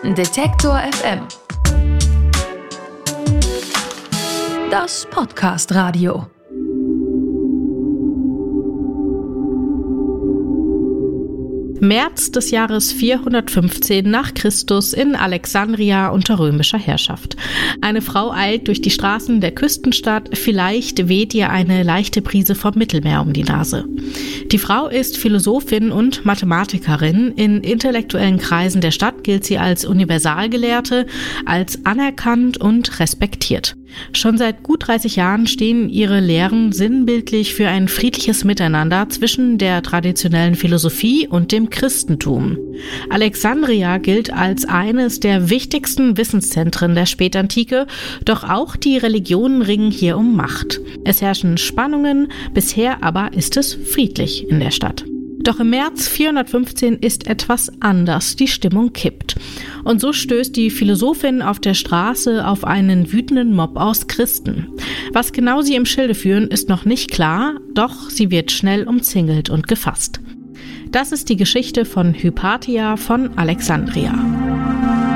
Detektor FM. Das Podcast-Radio. März des Jahres 415 nach Christus in Alexandria unter römischer Herrschaft. Eine Frau eilt durch die Straßen der Küstenstadt, vielleicht weht ihr eine leichte Brise vom Mittelmeer um die Nase. Die Frau ist Philosophin und Mathematikerin. In intellektuellen Kreisen der Stadt gilt sie als Universalgelehrte, als anerkannt und respektiert. Schon seit gut 30 Jahren stehen ihre Lehren sinnbildlich für ein friedliches Miteinander zwischen der traditionellen Philosophie und dem Christentum. Alexandria gilt als eines der wichtigsten Wissenszentren der Spätantike, doch auch die Religionen ringen hier um Macht. Es herrschen Spannungen, bisher aber ist es friedlich in der Stadt. Doch im März 415 ist etwas anders, die Stimmung kippt. Und so stößt die Philosophin auf der Straße auf einen wütenden Mob aus Christen. Was genau sie im Schilde führen, ist noch nicht klar, doch sie wird schnell umzingelt und gefasst. Das ist die Geschichte von Hypatia von Alexandria.